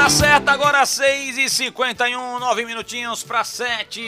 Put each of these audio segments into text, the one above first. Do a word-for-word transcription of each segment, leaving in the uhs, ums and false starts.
Hora certa, agora seis e cinquenta e um, nove minutinhos para sete.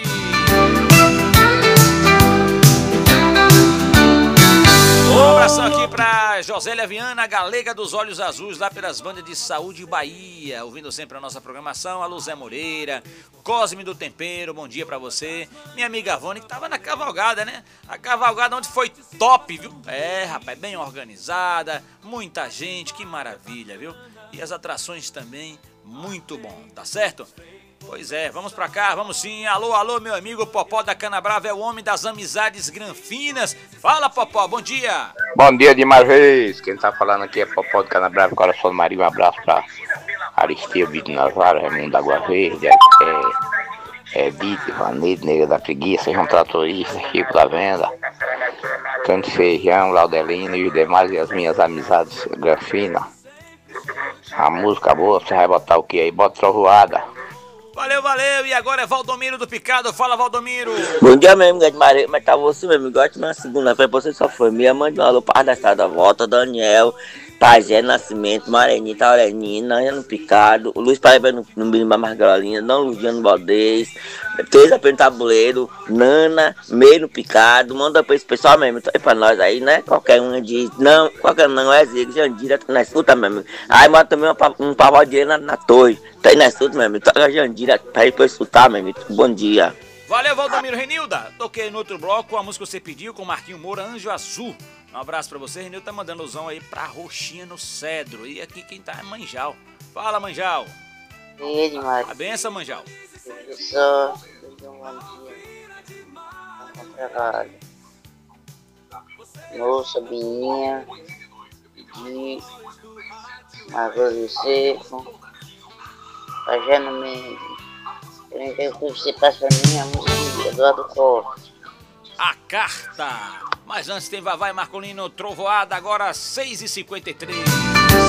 Um abração aqui pra Josélia Viana, Galega dos Olhos Azuis, lá pelas bandas de Saúde Bahia, ouvindo sempre a nossa programação. A Luzé Moreira, Cosme do Tempero, bom dia pra você. Minha amiga Ivone, que tava na cavalgada, né? A cavalgada onde foi top, viu? É, rapaz, bem organizada, muita gente, que maravilha, viu? E as atrações também, muito bom, tá certo? Pois é, vamos pra cá, vamos sim. Alô, alô, meu amigo Popó da Canabrava, é o homem das amizades granfinas. Fala, Popó, bom dia. Bom dia de mais vez. Quem tá falando aqui é Popó da Canabrava, Coração do Marinho. Um abraço pra Aristia, Bito Nazário, Raimundo da Água Verde, é, é Bito, Vanedo, Negra da Preguiça, João Tratorista, Chico da Venda, Cante Feijão, Laudelino e os demais e as minhas amizades granfinas. A música boa, você vai botar o que aí? Bota trovoada. Valeu, valeu, e agora é Valdomiro do Picado. Fala, Valdomiro. Bom dia, meu amigo de Maria, mas tá você, meu amigo, ótimo na segunda-feira, você só foi minha mãe de uma alô, Paz da Estrada Volta, Daniel, Pajé Nascimento, Marenita, Aurenina, Ana no Picado, o Luiz Paraíba no, no Birimba Margarolinha, Dom Luciano Valdez, Teresa Pedro Tabuleiro, Nana, Meio no Picado, manda pra esse pessoal mesmo, tá aí pra nós aí, né? Qualquer um diz, não, qualquer um não é Zico, Jandira, tá na escuta mesmo. Aí manda também um, um pavão de na, na torre, tá aí na escuta mesmo, toca Jandira, tá aí pra escutar mesmo, bom dia. Valeu, Valdomiro. Renilda, toquei no outro bloco a música que você pediu com Marquinho Moura, Anjo Azul. Um abraço pra você, Renilda tá mandando o zão aí pra Roxinha no Cedro. E aqui quem tá é Manjal. Fala, Manjal. E aí, Mário? A benção, Manjal. Eu só dou um bom dia no trabalho. Moça, Bininha, Didi, Margot Seco, Pajano Mendes. Eu quero que você passe pra mim a música do Eduardo Costa. A carta. Mas antes tem Vavá e Marcolino Trovoada, agora seis e cinquenta e três.